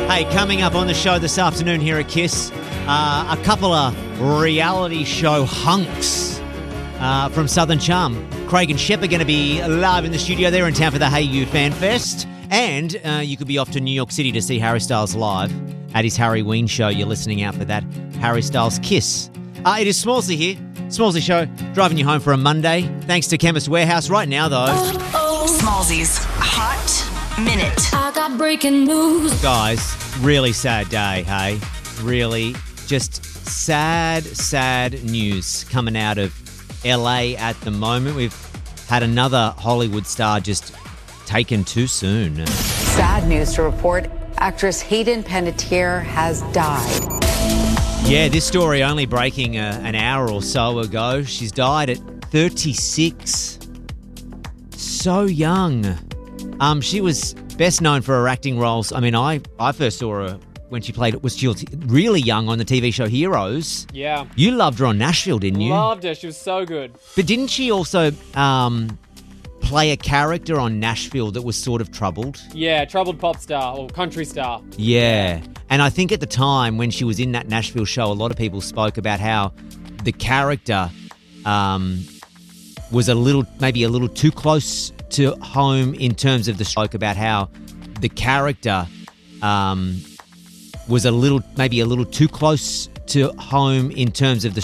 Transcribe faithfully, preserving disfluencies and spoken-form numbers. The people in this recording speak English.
Hey, coming up on the show this afternoon here at KISS, uh, a couple of reality show hunks uh, from Southern Charm. Craig and Shep are going to be live in the studio. They're in town for the Hey You Fan Fest. And uh, you could be off to New York City to see Harry Styles live at his Harry Ween show. You're listening out for that. Harry Styles KISS. Uh, it is Smallsy here. Smallsy Show, driving you home for a Monday. Thanks to Chemist Warehouse. Right now, though. Oh, oh. Smallsy's Hot Minute. I got breaking news. Guys, really sad day, hey? Really, just sad, sad news coming out of L A at the moment. We've had another Hollywood star just taken too soon. Sad news to report. Actress Hayden Panettiere has died. Yeah, this story only breaking a, an hour or so ago. She's died at thirty-six. So young. Um, she was best known for her acting roles. I mean, I, I first saw her when she played, was she was really young on the T V show Heroes. Yeah. You loved her on Nashville, didn't you? Loved her. She was so good. But didn't she also um, play a character on Nashville that was sort of troubled? Yeah, troubled pop star or country star. Yeah. And I think at the time when she was in that Nashville show, a lot of people spoke about how the character um, was a little, maybe a little too close to home in terms of the spoke about how the character um, was a little, maybe a little too close to home in terms of the